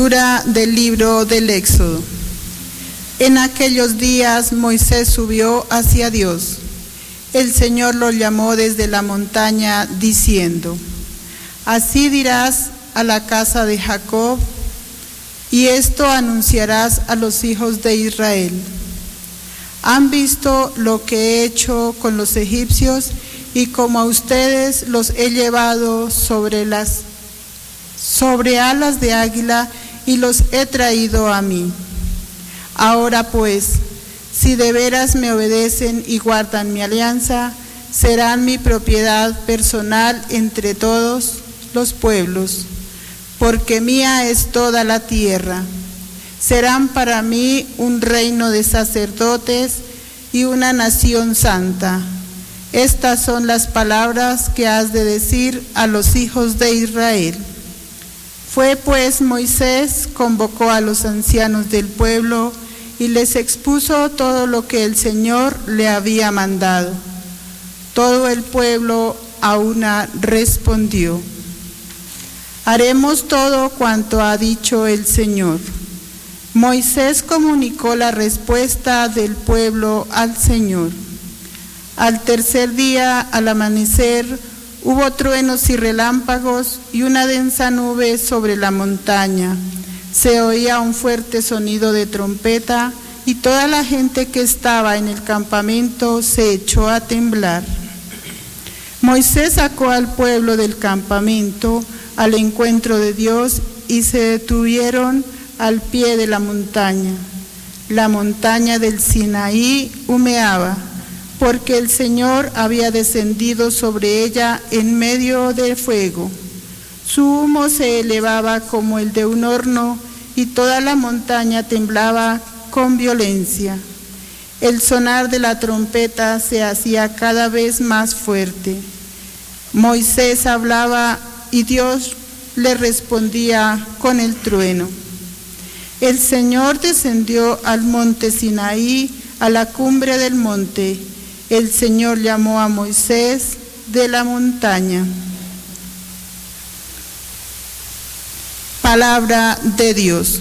Lectura del libro del Éxodo. En aquellos días Moisés subió hacia Dios. El Señor lo llamó desde la montaña diciendo: Así dirás a la casa de Jacob, y esto anunciarás a los hijos de Israel. Han visto lo que he hecho con los egipcios, y como a ustedes los he llevado sobre alas de águila y los he traído a mí. Ahora pues, si de veras me obedecen y guardan mi alianza, serán mi propiedad personal entre todos los pueblos, porque mía es toda la tierra. Serán para mí un reino de sacerdotes y una nación santa. Estas son las palabras que has de decir a los hijos de Israel. Fue pues Moisés, convocó a los ancianos del pueblo y les expuso todo lo que el Señor le había mandado. Todo el pueblo a una respondió: haremos todo cuanto ha dicho el Señor. Moisés comunicó la respuesta del pueblo al Señor. Al tercer día, al amanecer, hubo truenos y relámpagos y una densa nube sobre la montaña. Se oía un fuerte sonido de trompeta y toda la gente que estaba en el campamento se echó a temblar. Moisés sacó al pueblo del campamento al encuentro de Dios y se detuvieron al pie de la montaña. La montaña del Sinaí humeaba, porque el Señor había descendido sobre ella en medio del fuego. Su humo se elevaba como el de un horno y toda la montaña temblaba con violencia. El sonar de la trompeta se hacía cada vez más fuerte. Moisés hablaba y Dios le respondía con el trueno. El Señor descendió al monte Sinaí, a la cumbre del monte. El Señor llamó a Moisés de la montaña. Palabra de Dios.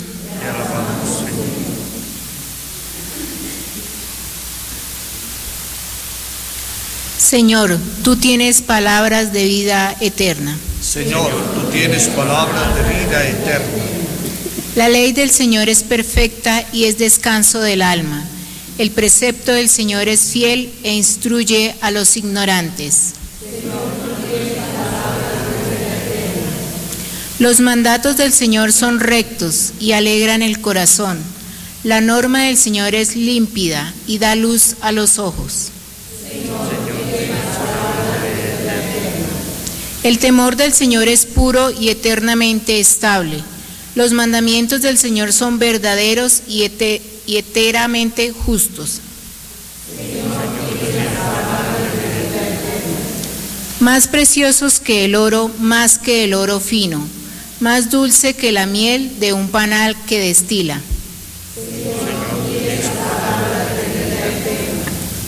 Señor, tú tienes palabras de vida eterna. Señor, tú tienes palabras de vida eterna. La ley del Señor es perfecta y es descanso del alma. El precepto del Señor es fiel e instruye a los ignorantes. Los mandatos del Señor son rectos y alegran el corazón. La norma del Señor es límpida y da luz a los ojos. El temor del Señor es puro y eternamente estable. Los mandamientos del Señor son verdaderos y eternamente justos. Más preciosos que el oro, más que el oro fino, más dulce que la miel de un panal que destila.